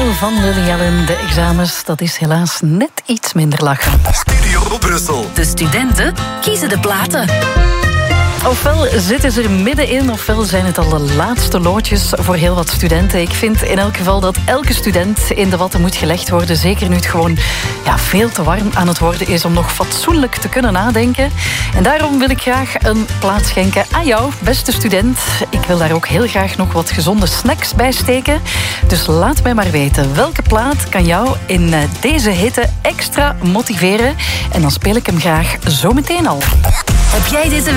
van Lily Allen. De examens, dat is helaas net iets minder lachen. Studio Brussel. De studenten kiezen de platen. Ofwel zitten ze er middenin, ofwel zijn het al de laatste loodjes voor heel wat studenten. Ik vind in elk geval dat elke student in de watten moet gelegd worden. Zeker nu het gewoon veel te warm aan het worden is om nog fatsoenlijk te kunnen nadenken. En daarom wil ik graag een plaat schenken aan jou, beste student. Ik wil daar ook heel graag nog wat gezonde snacks bij steken. Dus laat mij maar weten, welke plaat kan jou in deze hitte extra motiveren? En dan speel ik hem graag zo meteen al. Heb jij dit